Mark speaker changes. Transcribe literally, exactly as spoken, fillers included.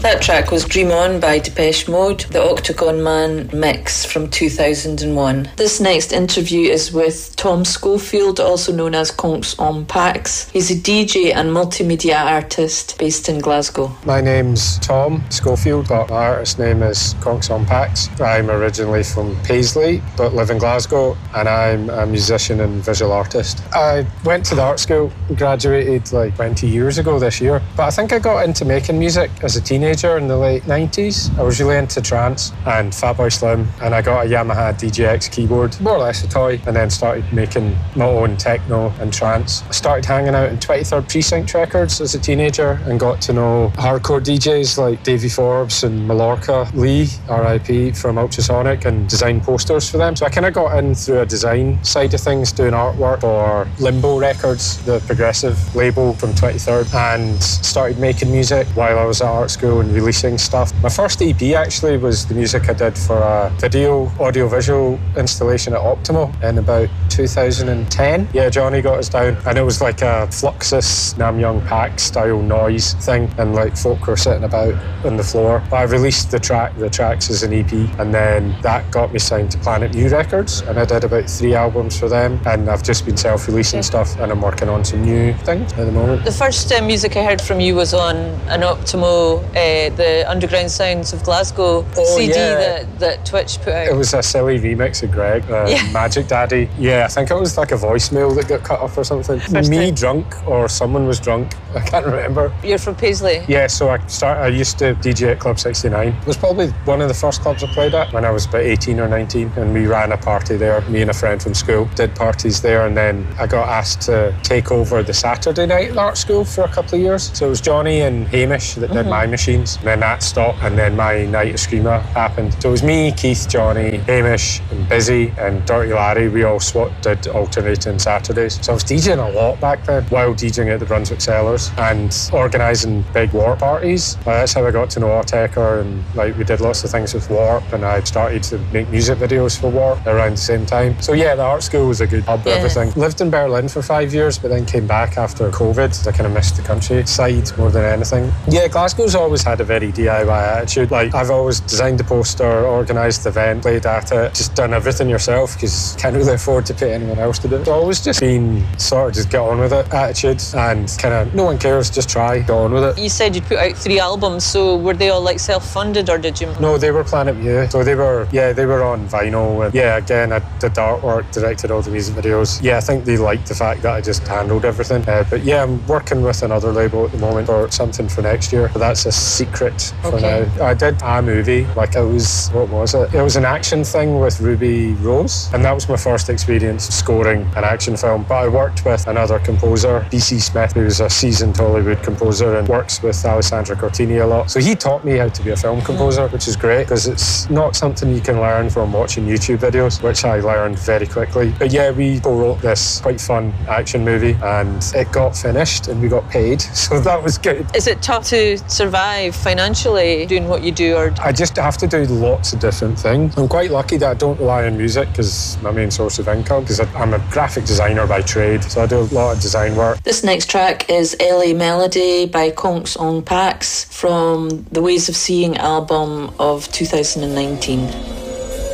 Speaker 1: That track was Dream On by Depeche Mode, the Octagon Man mix from two thousand one. This next interview is with Tom Schofield, also known as Conks on Pax. He's a D J and multimedia artist based in Glasgow.
Speaker 2: My name's Tom Schofield, but my artist name is Conks on Pax. I'm originally from Paisley, but live in Glasgow, and I'm a musician and visual artist. I went to the art school, graduated like twenty years ago this year, but I think I got into making music as a teenager in the late nineties. I was really into trance and Fatboy Slim, and I got a Yamaha D J X keyboard, more or less a toy, and then started making my own techno and trance. I started hanging out in twenty-third Precinct Records as a teenager and got to know hardcore D Js like Davey Forbes and Mallorca Lee, R I P, from Ultrasonic, and designed posters for them. So I kind of got in through a design side of things, doing artwork for Limbo Records, the progressive label from twenty-third, and started making music while I was at art school and releasing stuff. My first E P actually was the music I did for a video audio-visual installation at Optimo in about two thousand ten. Yeah, Johnny got us down, and it was like a Fluxus Nam Young Pack style noise thing, and like folk were sitting about on the floor. But I released the track, the tracks as an E P, and then that got me signed to Planet New Records, and I did about three albums for them, and I've just been self-releasing stuff, and I'm working on some new things at the moment.
Speaker 3: The first uh, music I heard from you was on an Optimo, uh, the Underground Sounds of Glasgow
Speaker 2: oh,
Speaker 3: C D
Speaker 2: yeah.
Speaker 3: that, that Twitch put out.
Speaker 2: It was a silly remix of Greg, uh,
Speaker 3: yeah.
Speaker 2: Magic Daddy. Yeah, I think it was like a voicemail that got cut off or something.
Speaker 3: First
Speaker 2: Me
Speaker 3: time.
Speaker 2: drunk, or someone was drunk, I can't remember.
Speaker 3: You're from Paisley?
Speaker 2: Yeah, so I start. I used to D J at Club sixty-nine. It was probably one of the first clubs I played at when I was about eighteen or nineteen, and we ran a party there. Me and a friend from school did parties there, and then I got asked to take over the Saturday night at art school for a couple of years. So it was Johnny and Hamish that did mm-hmm. my machines, and then that stopped, and then my night of Screamer happened. So it was me, Keith, Johnny, Hamish, and Busy, and Dirty Larry. We all swat did alternating Saturdays. So I was DJing a lot back then, while DJing at the Brunswick Cellars and organising big Warp parties. Uh, that's how I got to know Autechre, and like we did lots of things with Warp, and I started to make music videos for Warp around the same time. So yeah, the art school was a good hub for yeah. everything. Lived in Berlin for five years, but then came back after COVID. I kind of missed the countryside more than anything. Yeah, Glasgow's always had a very D I Y attitude. Like, I've always designed the poster, organised the event, played at it, just done everything yourself because you can't really afford to pay anyone else to do it. It's always just been sort of just get on with it attitude, and kind of no one cares, just try, get on with it.
Speaker 3: You said you'd put out three albums, so were they all like self-funded, or did you?
Speaker 2: No, they were Planet Mu. So they were, yeah, they were on vinyl. And yeah, again, I did the artwork, directed all the music videos. Yeah, I think they liked the fact that I just handled everything. Uh, but yeah, I'm working with another label at the moment for something for next year, but that's a secret for
Speaker 3: okay.
Speaker 2: now. I did a movie, like it was, what was it? It was an action thing with Ruby Rose, and that was my first experience scoring an action film. But I worked with another composer, B C Smith, who's a seasoned Hollywood composer and works with Alessandro Cortini a lot. So he taught me how to be a film composer, which is great because it's not something you can learn from watching YouTube videos, which I learned very quickly. But yeah, we wrote this quite fun action movie, and it got finished and we got paid, so that was good.
Speaker 3: Is it tough to survive financially doing what you do? Or
Speaker 2: I just have to do lots of different things. I'm quite lucky that I don't rely on music because my main source of income, because I'm a graphic designer by trade, so I do a lot of design work.
Speaker 1: This next track is L A Melody by Conks on Pax from the Ways of Seeing album of two thousand nineteen.